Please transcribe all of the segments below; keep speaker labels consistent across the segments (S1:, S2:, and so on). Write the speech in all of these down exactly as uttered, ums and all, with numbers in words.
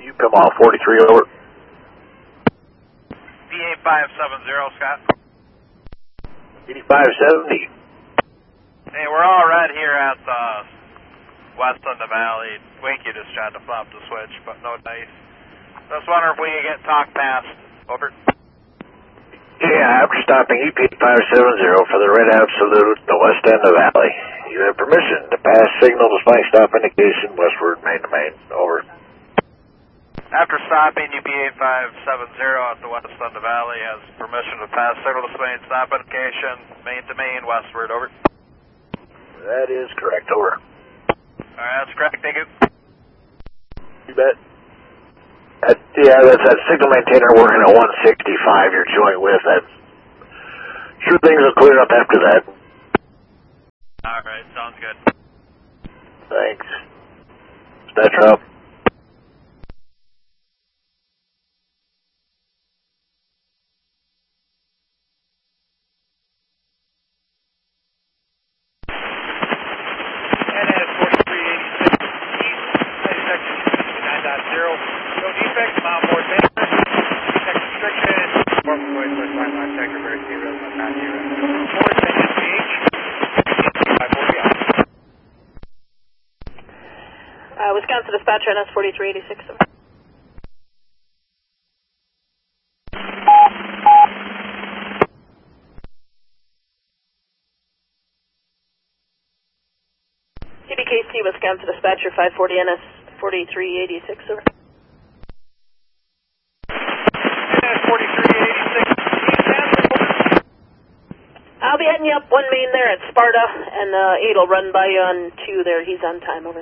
S1: U P M off forty-three, over.
S2: B eight five seven zero, Scott.
S1: eighty-five seventy.
S2: Hey, we're all right here at the west end of the valley. Winky just tried to flop the switch, but no dice. Just wonder if we can get talk past. Over.
S1: Yeah, after stopping E P five seven zero for the Red Absolute, the west end of the valley. You have permission to pass signal despite stop indication westward, main to main. Over.
S2: After stopping U P eight five seven zero at the west end of the valley, has permission to pass signal display stop indication, main to main, westward. Over.
S1: That is correct. Over.
S2: Alright, that's correct. Thank you.
S1: You bet. That, yeah, that's that signal maintainer working at one sixty-five you're joint with. That sure things will clear up after that.
S2: Alright, sounds good.
S1: Thanks. Spectra up.
S2: N S forty-three eighty-six East, section nine point zero. No defects, mile four ten. Detect restriction. Four point four five nine checker, very zero, not zero. four ten S P H. five forty out.
S3: Uh, Wisconsin dispatcher N S forty-three eighty-six. C B K C Wisconsin dispatcher five forty N S forty-three eighty-six. Over.
S2: N S forty-three eighty-six East.
S3: I'll be heading you up one main there at Sparta, and uh, eight will run by you on two there. He's on time. Over.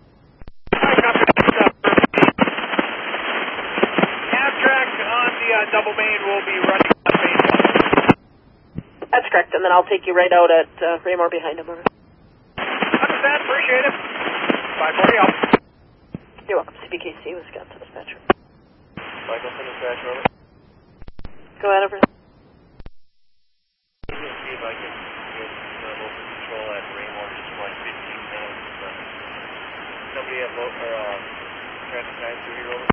S2: Amtrak on the uh, double main will be running on main one.
S3: That's correct, and then I'll take you right out at uh, Raymore behind him. Over.
S2: Understand, appreciate it. five forty out.
S3: You're welcome. C B K C Wisconsin dispatcher.
S2: Wisconsin dispatcher, over.
S3: Go ahead, over.
S2: See if I can get uh, local control at Raymore just for like fifteen minutes. But somebody have local, or, uh, traffic time through here, over.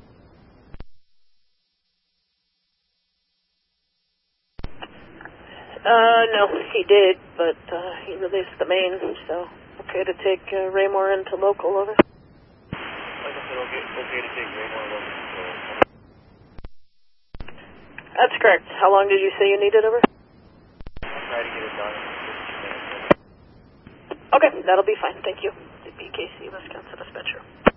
S3: Uh, no, he did, but uh, he released the main, so okay to take uh, Raymore into local. Over.
S2: Like I said, okay, okay to take Raymore local control.
S3: That's correct. How long did you say you needed? Over.
S2: I'll try to get it done in fifteen minutes.
S3: Okay, that'll be fine. Thank you. The B K C Wisconsin dispatcher.